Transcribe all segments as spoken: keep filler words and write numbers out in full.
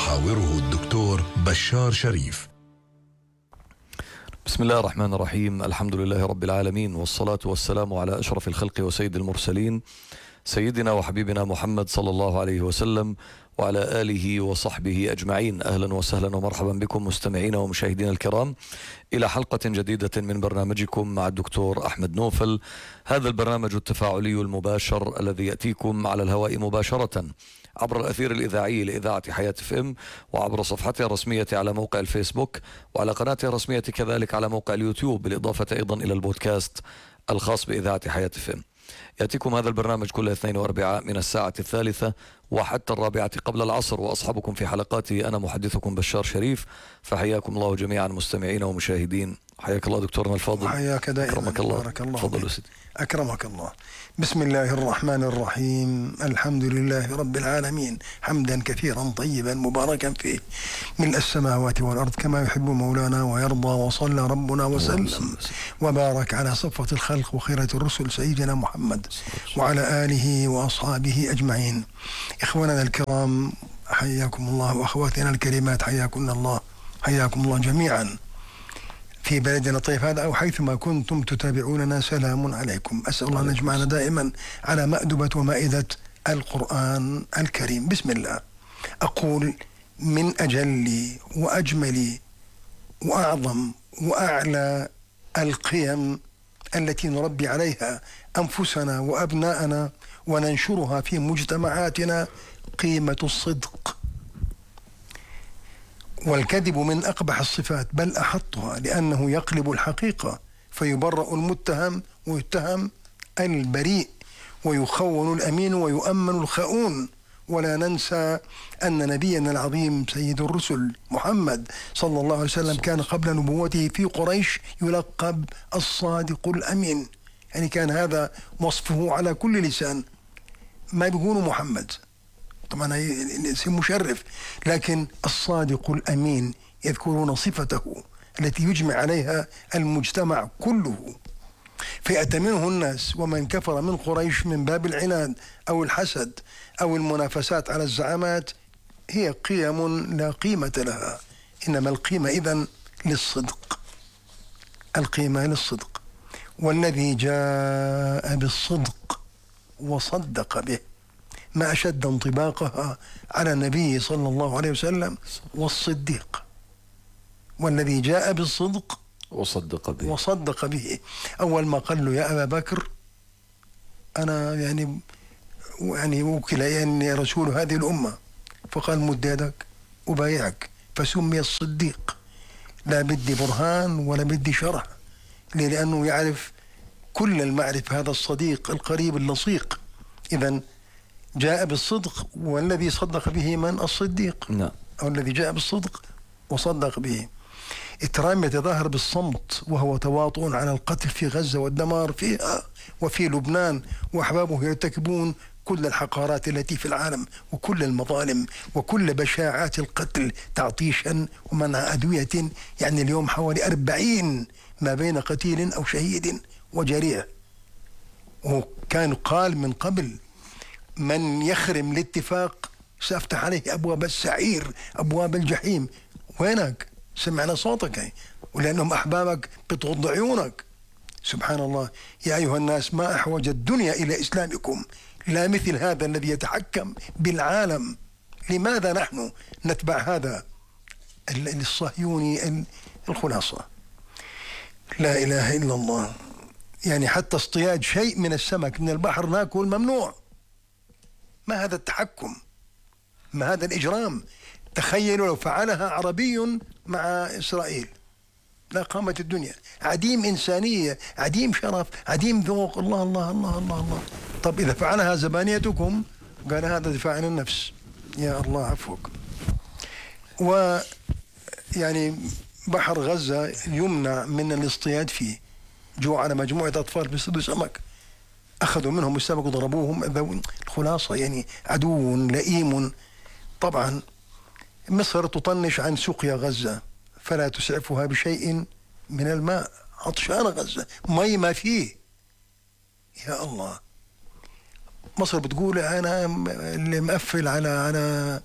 يحاوره الدكتور بشار شريف. بسم الله الرحمن الرحيم. الحمد لله رب العالمين، والصلاة والسلام على أشرف الخلق وسيد المرسلين، سيدنا وحبيبنا محمد صلى الله عليه وسلم وعلى آله وصحبه أجمعين. أهلا وسهلا ومرحبا بكم مستمعين ومشاهدين الكرام إلى حلقة جديدة من برنامجكم مع الدكتور أحمد نوفل. هذا البرنامج التفاعلي المباشر الذي يأتيكم على الهواء مباشرة عبر الأثير الإذاعي لإذاعة حياة اف ام، وعبر صفحتها الرسمية على موقع الفيسبوك، وعلى قناتها الرسمية كذلك على موقع اليوتيوب، بالإضافة أيضا إلى البودكاست الخاص بإذاعة حياة اف ام. يأتيكم هذا البرنامج كل اثنين واربعاء من الساعة الثالثة وحتى الرابعة قبل العصر، وأصحبكم في حلقاته أنا محدثكم بشار شريف. فحياكم الله جميعا مستمعين ومشاهدين. حياك الله دكتورنا الفاضل. حياك دائما. أكرمك الله. بارك الله تفضل سيدي. أكرمك الله. بسم الله الرحمن الرحيم. الحمد لله رب العالمين، حمدا كثيرا طيبا مباركا فيه، ملء السماوات والأرض كما يحب مولانا ويرضى. وصلى ربنا وسلم وبارك على صفوة الخلق وخيرة الرسل سيدنا محمد وعلى آله وأصحابه أجمعين. إخواننا الكرام حياكم الله، وأخواتنا الكريمات حياكم الله، حياكم الله جميعا في بلدنا الطيب هذا أو حيثما كنتم تتابعوننا. سلام عليكم. أسأل الله أن يجمعنا دائما على مأدبة ومائدة القرآن الكريم. بسم الله. أقول من أجل وأجمل وأعظم وأعلى القيم التي نربي عليها أنفسنا وأبناءنا وننشرها في مجتمعاتنا قيمة الصدق. والكذب من أقبح الصفات، بل أحطها، لأنه يقلب الحقيقة فيبرأ المتهم ويتهم البريء، ويخون الأمين ويؤمن الخؤون. ولا ننسى أن نبينا العظيم سيد الرسل محمد صلى الله عليه وسلم كان قبل نبوته في قريش يلقب الصادق الأمين، يعني كان هذا وصفه على كل لسان. ما بيقولوا محمد طبعا اسم مشرف، لكن الصادق الأمين يذكرون صفته التي يجمع عليها المجتمع كله، فيأتمنه الناس. ومن كفر من قريش من باب العناد أو الحسد أو المنافسات على الزعامات هي قيم لا قيمة لها، إنما القيمة إذن للصدق، القيمة للصدق. والذي جاء بالصدق وصدق به، ما أشد انطباقها على النبي صلى الله عليه وسلم والصديق. والذي جاء بالصدق وصدق به وصدق به. أول ما قال له يا أبا بكر أنا يعني يعني وكل يعني رسول هذه الأمة، فقال مد يدك أبايعك، فسمي الصديق. لا بدي برهان ولا بدي شرح، لأنه يعرف كل المعرفة هذا الصديق القريب اللصيق. إذن جاء بالصدق، والذي صدق به من؟ الصديق. نعم. أو الذي جاء بالصدق وصدق به. إترام يتظاهر بالصمت وهو تواطؤ على القتل في غزة والدمار فيها وفي لبنان، وأحبابه يرتكبون كل الحقارات التي في العالم وكل المظالم وكل بشاعات القتل تعطيشا ومنع أدوية. يعني اليوم حوالي أربعين ما بين قتيل أو شهيد وجريح. وكان قال من قبل من يخرم الاتفاق سأفتح عليه أبواب السعير أبواب الجحيم. وينك؟ سمعنا صوتك، ولأنهم أحبابك بتغض عيونك. سبحان الله. يا أيها الناس ما أحوج الدنيا إلى إسلامكم، لا مثل هذا الذي يتحكم بالعالم. لماذا نحن نتبع هذا الصهيوني؟ الخلاصة لا إله إلا الله. يعني حتى اصطياد شيء من السمك من البحر ناكل ممنوع. ما هذا التحكم؟ ما هذا الإجرام؟ تخيلوا لو فعلها عربي مع إسرائيل لا قامت الدنيا. عديم إنسانية، عديم شرف، عديم ذوق. الله الله الله الله الله. طب إذا فعلها زبانيتكم قال هذا دفاع عن النفس. يا الله عفوك. ويعني بحر غزة يمنع من الاصطياد فيه. جوع على مجموعة أطفال بيصطادوا سمك، أخذوا منهم السمك وضربوهم. الخلاصة يعني عدو لئيم. طبعا مصر تطنش عن سقيا غزة فلا تسعفها بشيء من الماء. عطشان غزة، مي ما فيه. يا الله. مصر بتقول أنا اللي مقفل على على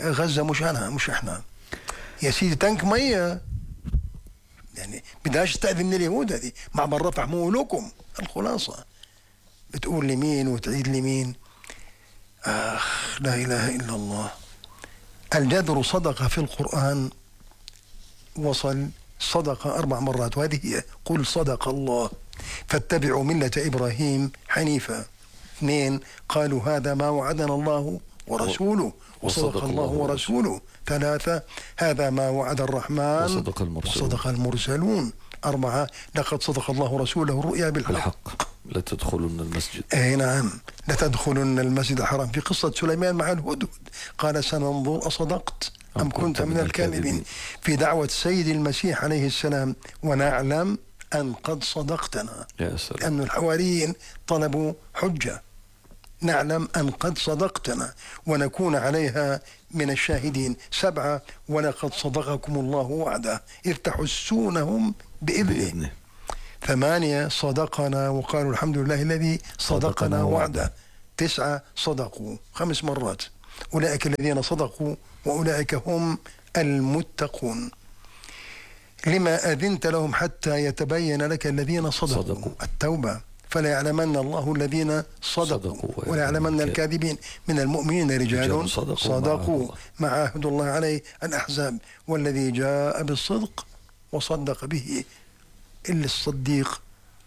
غزة مش أنا مش إحنا يا سيدي، تنك مية يعني بدهاش تستأذن اليهود، هذه معبر رفح مو لكم. الخلاصة بتقول لمين وتعيد لمين؟ آخ لا إله إلا الله. الجذر صدق في القرآن وصل صدق أربع مرات، وهذه هي قل صدق الله فاتبعوا ملة إبراهيم حنيفا. اثنين قالوا هذا ما وعدنا الله ورسوله وصدق الله ورسوله. ثلاثة هذا ما وعد الرحمن وصدق المرسلون, وصدق المرسلون. أربعة لقد صدق الله رسوله الرؤيا بالحق, بالحق. لتدخلن المسجد، أي نعم لتدخلن المسجد الحرام. في قصة سليمان مع الهدهد قال سننظر أصدقت أم, أم كنت من الكاذبين. في دعوة سيد المسيح عليه السلام ونعلم أن قد صدقتنا، يا سلام. لأن الحواريين طلبوا حجة، نعلم أن قد صدقتنا ونكون عليها من الشاهدين. سبعة ولقد صدقكم الله وعده إذ تحسونهم بإذنه, بإذنه. ثمانية صدقنا وقالوا الحمد لله الذي صدقنا, صدقنا وعده. تسعة صدقوا خمس مرات، أولئك الذين صدقوا وأولئك هم المتقون. لما أذنت لهم حتى يتبين لك الذين صدقوا, صدقوا. التوبة. فلا يعلمن الله الذين صدقوا, صدقوا ولا يعلمن الكاذبين. من المؤمنين رجال صدقوا, صدقوا مع عهد الله عليه. الأحزاب. والذي جاء بالصدق وصدق به إلا الصديق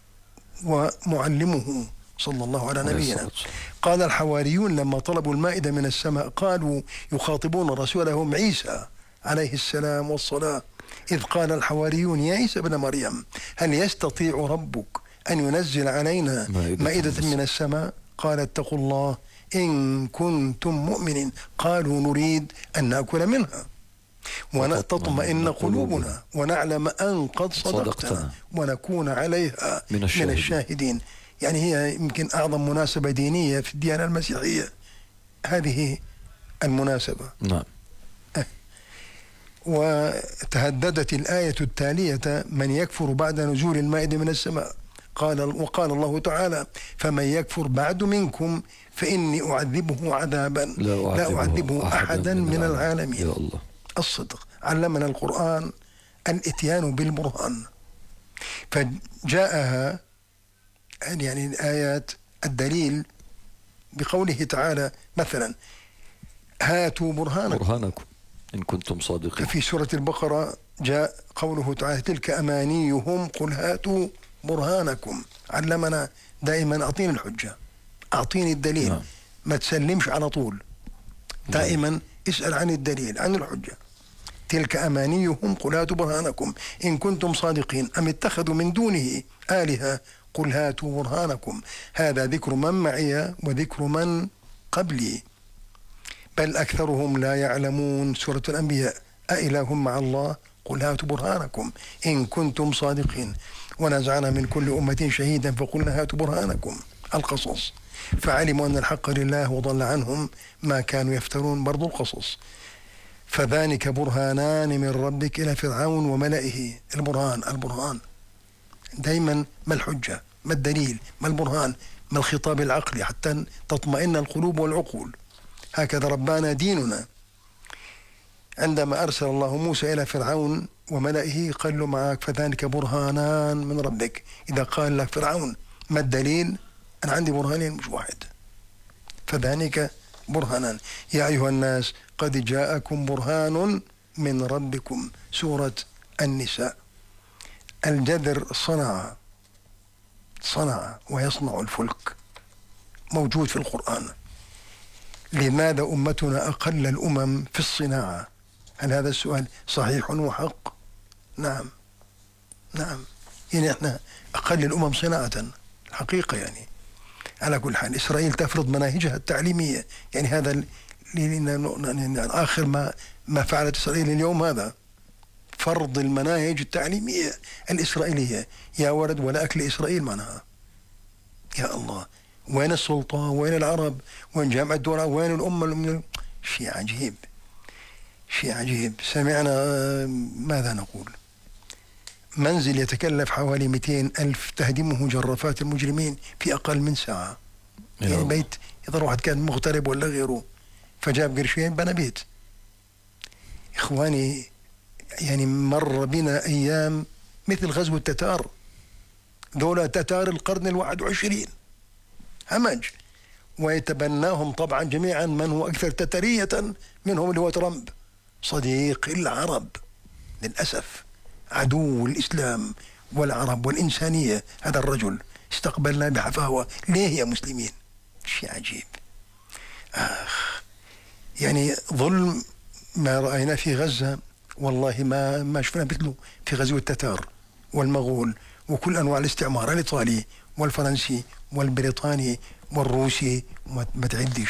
ومعلمه صلى الله على نبينا. قال الحواريون لما طلبوا المائدة من السماء قالوا يخاطبون رسولهم عيسى عليه السلام والصلاة، إذ قال الحواريون يا عيسى ابن مريم هل يستطيع ربك أن ينزل علينا مائدة من السماء؟ قال اتقوا الله إن كنتم مؤمنين. قالوا نريد أن نأكل منها ونطمئن قلوبنا ونعلم أن قد صدقتنا ونكون عليها من الشاهدين. من الشاهدين. يعني هي يمكن أعظم مناسبة دينية في الديانة المسيحية هذه المناسبة. نعم. وتهددت الآية التالية من يكفر بعد نزول المائدة من السماء. قال وقال الله تعالى فمن يكفر بعد منكم فإني أعذبه عذابا لا أعذبه, لا أعذبه أحدا, أحدا من, من العالمين. يا الله. الصدق. علمنا القرآن الإتيان بالبرهان، فجاءها يعني الآيات الدليل بقوله تعالى مثلا هاتوا برهانكم برهانكم إن كنتم صادقين. في سورة البقرة جاء قوله تعالى تلك أمانيهم قل هاتوا برهانكم. علمنا دائما أعطيني الحجة، أعطيني الدليل. نعم. ما تسلمش على طول، دائما اسأل عن الدليل عن الحجة. تلك أمانيهم قل هاتوا برهانكم إن كنتم صادقين أم اتخذوا من دونه آلهة قل هاتوا برهانكم. هذا ذكر من معي وذكر من قبلي بل أكثرهم لا يعلمون. سورة الأنبياء أإله مع الله قل هاتوا برهانكم إن كنتم صادقين ونزعنا من كل أمة شهيدا فقلنا هاتوا برهانكم. القصص. فعلموا أن الحق لله وضل عنهم ما كانوا يفترون. برضو القصص. فذلك برهانان من ربك إلى فرعون وملئه. البرهان البرهان دايما ما الحجة ما الدليل ما البرهان ما الخطاب العقلي حتى تطمئن القلوب والعقول. هكذا ربنا ديننا. عندما أرسل الله موسى إلى فرعون وملئه قال له معك فذلك برهانان من ربك. إذا قال لك فرعون ما الدليل؟ أنا عندي برهانين مش واحد. فذلك برهانان. يا أيها الناس قد جاءكم برهان من ربكم. سورة النساء. الجذر صنع صنع ويصنع الفلك موجود في القرآن. لماذا أمتنا أقل الأمم في الصناعة؟ هل هذا السؤال صحيح وحق؟ نعم نعم يعني احنا أقل الأمم صناعة الحقيقة. يعني على كل حال إسرائيل تفرض مناهجها التعليمية. يعني هذا آخر ما ما فعلت إسرائيل اليوم هذا فرض المناهج التعليمية الإسرائيلية. يا ولد ولا أكل إسرائيل معناها. يا الله وين السلطة وين العرب وين جامعة الدولة وين الأمة؟ شيء عجيب شيء عجيب. سمعنا ماذا نقول منزل يتكلف حوالي مئتين ألف تهدمه جرافات المجرمين في أقل من ساعة. يعني بيت إذا واحد كان مغترب ولا غيره فجاب قرشين بنى بيت إخواني، يعني مر بنا أيام مثل غزو التتار، دولة تتار القرن الواحد وعشرين همج، ويتبناهم طبعا جميعا من هو أكثر تترية منهم اللي هو ترامب، صديق العرب للأسف، عدو الإسلام والعرب والإنسانية. هذا الرجل استقبلنا بحفاوة. ليه يا مسلمين؟ شيء عجيب. آخ، يعني ظلم ما رأينا في غزة والله ما ما شفنا مثله في غزو التتار والمغول وكل أنواع الاستعمار، الإيطالي والفرنسي والبريطاني والروسي، ما تعدش.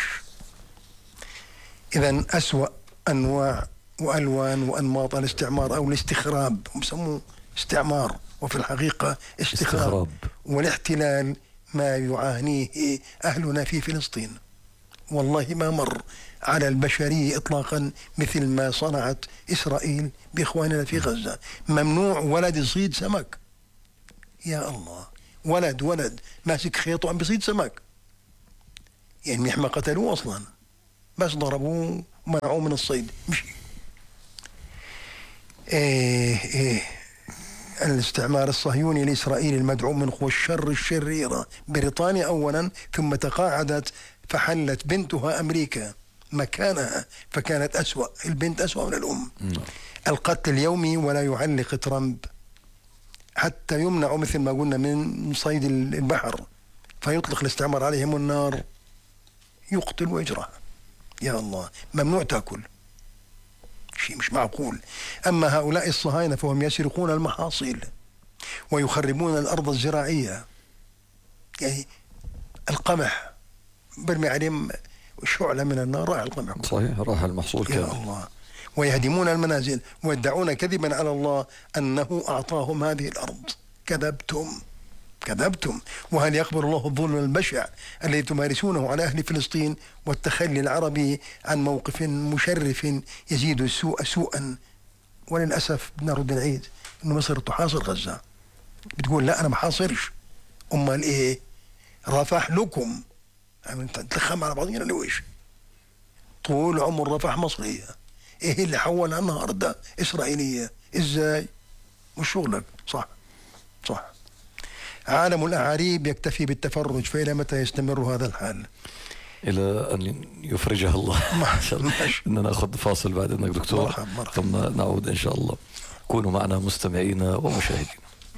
إذن أسوأ أنواع وألوان وأنماط الاستعمار أو الاستخراب، هم سموه استعمار وفي الحقيقة استخراب, استخراب. والاحتلال ما يعانيه أهلنا في فلسطين والله ما مر على البشرية إطلاقا مثل ما صنعت إسرائيل بإخواننا في غزة. ممنوع ولد يصيد سمك، يا الله، ولد ولد ماسك خيط وعم بيصيد سمك، يعني مش ما قتلوه أصلا، بس ضربوه ومنعوه من الصيد مشي. إيه إيه الاستعمار الصهيوني الإسرائيلي المدعوم من قوى الشر الشريرة، بريطانيا أولا، ثم تقاعدت فحلت بنتها أمريكا مكانها، فكانت أسوأ، البنت أسوأ من الأم. القتل اليومي ولا يعلق ترامب حتى يمنع مثل ما قلنا من صيد البحر، فيطلق الاستعمار عليهم النار، يقتل ويجرح. يا الله، ممنوع تأكل، شيء مش معقول. أما هؤلاء الصهاينة فهم يسرقون المحاصيل ويخربون الأرض الزراعية، يعني القمح برمي عليهم شعلة من النار، راح القمح صحيح، راح المحصول يا كامل. الله، ويهدمون المنازل ويدعون كذبا على الله أنه أعطاهم هذه الأرض. كذبتم كذبتم. وهل يقبل الله الظلم البشع الذي تمارسونه على أهل فلسطين والتخلي العربي عن موقف مشرف يزيد السوء سوءا؟ وللأسف بنرد نعيد أن مصر تحاصر غزة، بتقول لا أنا ما حاصرش، أمال إيه؟ رفح لكم، تلخم على بعضنا لويش؟ طول عمر رفح مصرية، إيه اللي حولها النهاردة إسرائيلية؟ إزاي؟ مش شغلك. صح صح. عالم الأعاريب يكتفي بالتفرج، فإلى متى يستمر هذا الحال؟ إلى أن يفرجها الله. ما شاء الله. إننا نأخذ فاصل بعد إذنك دكتور، مرحب مرحب. ثم نعود إن شاء الله. كونوا معنا مستمعين ومشاهدين.